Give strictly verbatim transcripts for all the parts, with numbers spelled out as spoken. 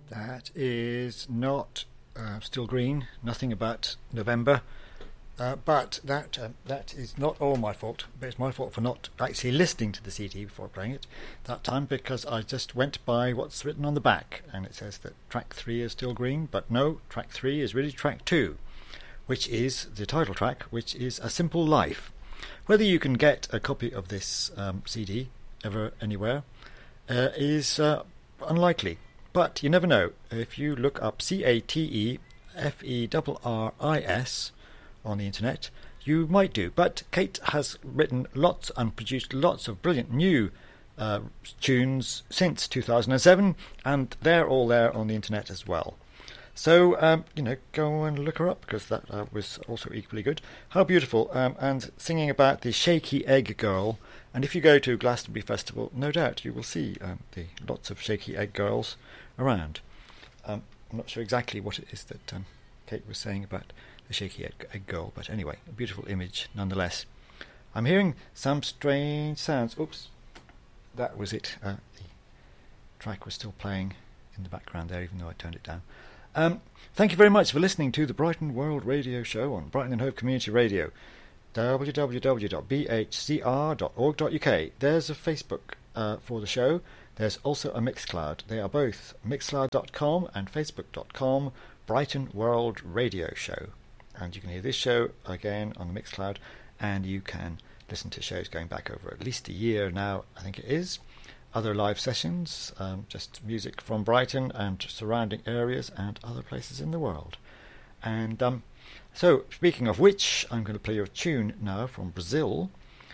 That is not uh, Still Green, nothing about November. Uh, but that uh, that is not all my fault. But it's my fault for not actually listening to the C D before playing it that time, because I just went by what's written on the back, and it says that track three is Still Green, but no, track three is really track two, which is the title track, which is A Simple Life. Whether you can get a copy of this um, C D ever anywhere uh, is uh, unlikely, but you never know. If you look up C A T E F E R R I S on the internet, you might do. But Kate has written lots and produced lots of brilliant new uh, tunes since two thousand seven, and they're all there on the internet as well. So, um, you know, go and look her up, because that uh, was also equally good. How beautiful. Um, and singing about the Shaky Egg Girl. And if you go to Glastonbury Festival, no doubt you will see um, the lots of Shaky Egg Girls around. Um, I'm not sure exactly what it is that um, Kate was saying about the Shaky Egg, egg Girl, but anyway, a beautiful image nonetheless. I'm hearing some strange sounds. Oops, that was it. Uh, the track was still playing in the background there, even though I turned it down. Um, thank you very much for listening to the Brighton World Radio Show on Brighton and Hove Community Radio, w w w dot b h c r dot org dot u k. There's a Facebook uh, for the show. There's also a Mixcloud. They are both mixcloud dot com and facebook dot com Brighton World Radio Show. And you can hear this show again on the Mixcloud, and you can listen to shows going back over at least a year now, I think it is. Other live sessions, um, just music from Brighton and surrounding areas and other places in the world. And um, so, speaking of which, I'm going to play you a tune now from Brazil,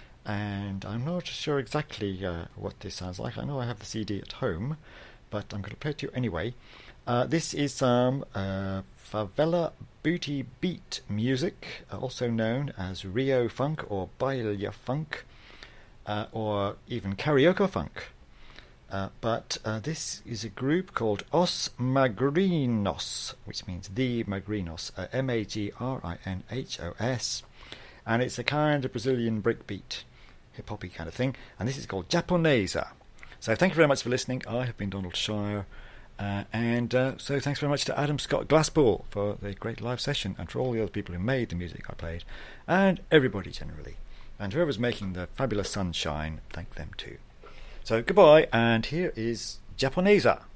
and I'm not sure exactly uh, what this sounds like. I know I have the C D at home, but I'm going to play it to you anyway. Uh, this is some uh, favela booty beat music, uh, also known as Rio Funk or Baile Funk, uh, or even Carioca Funk. Uh, but uh, this is a group called Os Magrinos, which means the Magrinos, uh, M A G R I N H O S, and it's a kind of Brazilian breakbeat, hip-hoppy kind of thing, and this is called Japonesa. So thank you very much for listening. I have been Donald Shire, uh, and uh, so thanks very much to Adam Scott Glasspool for the great live session, and for all the other people who made the music I played, and everybody generally, and whoever's making the fabulous sunshine, thank them too. So goodbye, and here is Japonesa.